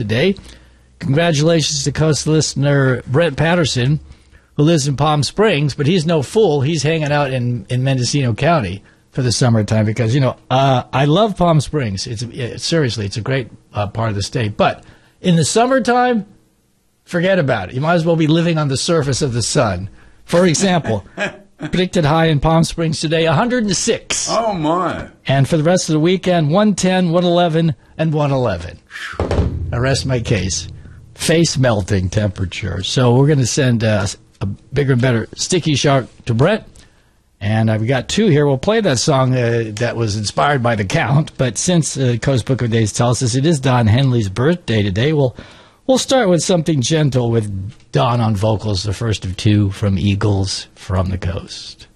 today. Congratulations to Coast listener Brent Patterson, who lives in Palm Springs, but he's no fool. He's hanging out in Mendocino County for the summertime because, I love Palm Springs. Seriously, it's a great part of the state. But in the summertime, forget about it. You might as well be living on the surface of the sun. For example, predicted high in Palm Springs today, 106. Oh, my. And for the rest of the weekend, 110, 111, and 111. I rest my case. Face-melting temperature. So we're going to send a bigger and better Sticky Shark to Brett. And I've got two here. We'll play that song that was inspired by the Count. But since Coast Book of Days tells us it is Don Henley's birthday today, we'll start with something gentle with Don on vocals, the first of two from Eagles from the Coast.